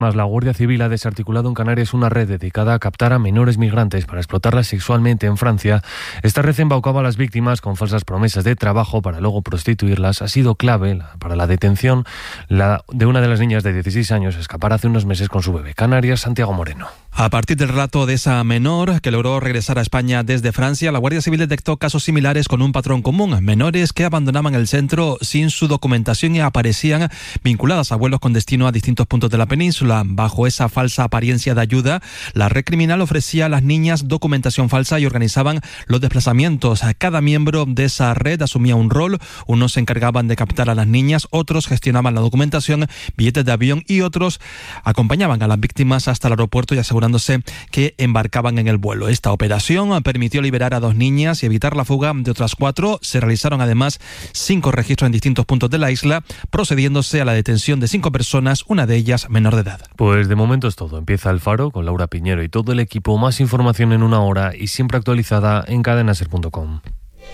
Más, la Guardia Civil ha desarticulado en Canarias una red dedicada a captar a menores migrantes para explotarlas sexualmente en Francia. Esta red embaucaba a las víctimas con falsas promesas de trabajo para luego prostituirlas. Ha sido clave para la detención de una de las niñas de 16 años a escapar hace unos meses con su bebé. Canarias, Santiago Moreno. A partir del relato de esa menor que logró regresar a España desde Francia, la Guardia Civil detectó casos similares con un patrón común. Menores que abandonaban el centro sin su documentación y aparecían vinculadas a vuelos con destino a distintos puntos de la península. Bajo esa falsa apariencia de ayuda, la red criminal ofrecía a las niñas documentación falsa y organizaban los desplazamientos. Cada miembro de esa red asumía un rol. Unos se encargaban de captar a las niñas, otros gestionaban la documentación, billetes de avión y otros acompañaban a las víctimas hasta el aeropuerto y asegurándose que embarcaban en el vuelo. Esta operación permitió liberar a 2 niñas y evitar la fuga de otras 4. Se realizaron además 5 registros en distintos puntos de la isla, procediéndose a la detención de 5 personas, una de ellas menor de edad. Pues de momento es todo. Empieza El Faro con Laura Piñero y todo el equipo. Más información en 1 hora y siempre actualizada en cadenaser.com.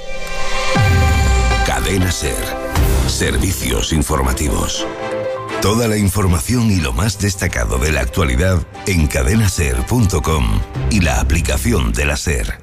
Cadena Ser. Servicios informativos. Toda la información y lo más destacado de la actualidad en cadenaser.com y la aplicación de la Ser.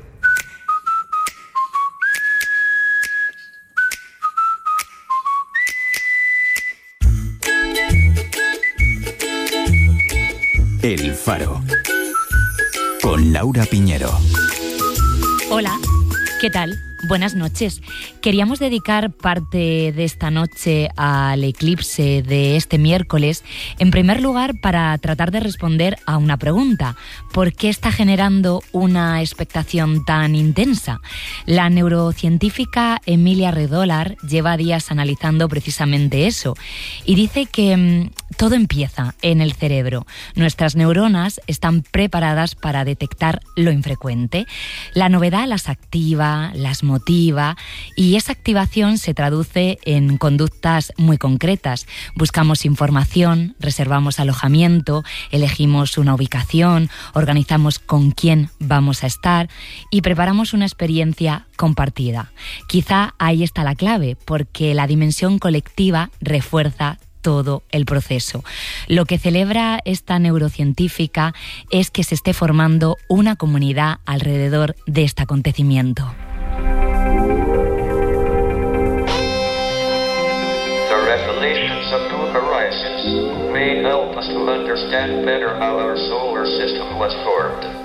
El Faro, con Laura Piñero. Hola, ¿qué tal? Buenas noches. Queríamos dedicar parte de esta noche al eclipse de este miércoles, en primer lugar para tratar de responder a una pregunta. ¿Por qué está generando una expectación tan intensa? La neurocientífica Emilia Redolar lleva días analizando precisamente eso y dice que todo empieza en el cerebro. Nuestras neuronas están preparadas para detectar lo infrecuente. La novedad las activa, las motiva y esa activación se traduce en conductas muy concretas. Buscamos información, reservamos alojamiento, elegimos una ubicación, organizamos con quién vamos a estar y preparamos una experiencia compartida. Quizá ahí está la clave, porque la dimensión colectiva refuerza todo el proceso. Lo que celebra esta neurocientífica es que se esté formando una comunidad alrededor de este acontecimiento. The revelations of new horizons may help us to understand better how our solar system was formed.